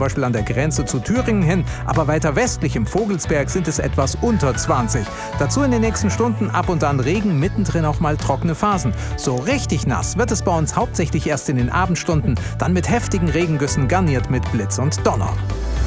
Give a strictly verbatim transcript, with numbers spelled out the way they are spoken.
Beispiel an der Grenze zu Thüringen hin, aber weiter westlich im Vogelsberg sind es etwas unter zwanzig. Dazu in den nächsten Stunden ab und an Regen, mittendrin auch mal trockene Phasen. So richtig nass wird es bei uns hauptsächlich erst in den Abendstunden, dann mit heftigen Regengüssen garniert mit Blitz und Donner.